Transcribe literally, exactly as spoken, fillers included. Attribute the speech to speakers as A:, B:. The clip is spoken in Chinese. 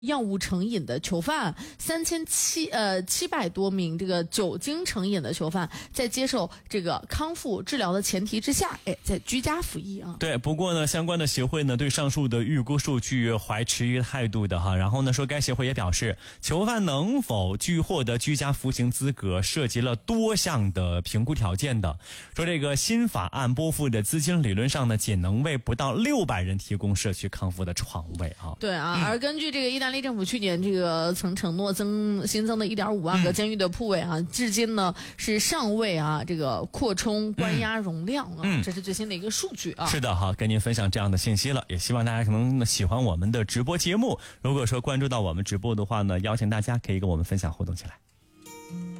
A: 药物成瘾的囚犯，三千七呃七百多名这个酒精成瘾的囚犯，在接受这个康复治疗的前提之下，哎，在居家服役啊。
B: 对，不过呢，相关的协会呢对上述的预估数据怀迟疑态度的哈。然后呢，说该协会也表示，囚犯能否具获得居家服刑资格，涉及了多项的评估条件的。说这个新法案拨付的资金，理论上呢，仅能为不到六百人提供社区康复的床位啊。
A: 对啊，嗯、而根据这个意大利政府去年这个曾承诺增新增的一点五万个监狱的铺位啊，嗯、至今呢是尚未啊这个扩充关押容量啊，嗯、这是最新的一个数据啊。
B: 是的哈，跟您分享这样的信息了，也希望大家可能喜欢我们的直播节目。如果说关注到我们直播的话呢，邀请大家可以跟我们分享互动起来。